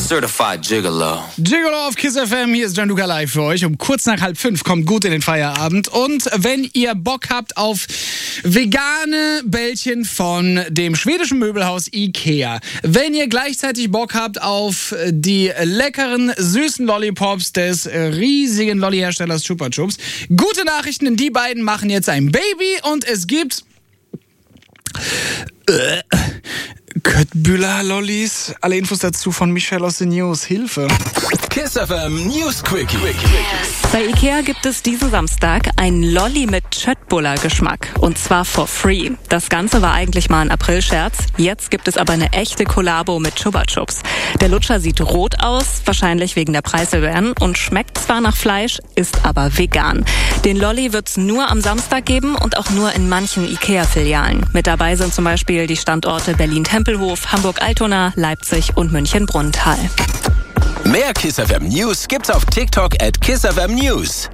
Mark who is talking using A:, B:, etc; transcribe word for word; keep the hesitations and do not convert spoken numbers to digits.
A: Certified Gigolo.
B: Gigolo auf Kiss F M, hier ist Gianluca live für euch. Um kurz nach halb fünf kommt gut in den Feierabend. Und wenn ihr Bock habt auf vegane Bällchen von dem schwedischen Möbelhaus Ikea, wenn ihr gleichzeitig Bock habt auf die leckeren, süßen Lollipops des riesigen Lolli-Herstellers Chupa Chups, gute Nachrichten, denn die beiden machen jetzt ein Baby und es gibt Äh, Köttbühler-Lollis. Alle Infos dazu von Michelle aus den News. Hilfe.
A: Kiss F M News Quickie.
C: Bei Ikea gibt es diesen Samstag ein Lolli mit Köttbullar-Geschmack. Und zwar for free. Das Ganze war eigentlich mal ein Aprilscherz. Jetzt gibt es aber eine echte Kollabo mit Chupa Chups. Der Lutscher sieht rot aus, wahrscheinlich wegen der Preiserhöhung, und schmeckt zwar nach Fleisch, ist aber vegan. Den Lolli wird's nur am Samstag geben und auch nur in manchen Ikea-Filialen. Mit dabei sind zum Beispiel die Standorte Berlin-Tempelhof, Hamburg-Altona, Leipzig und München-Brunnthal.
A: Mehr Kiss F M News gibt's auf TikTok at Kiss F M News.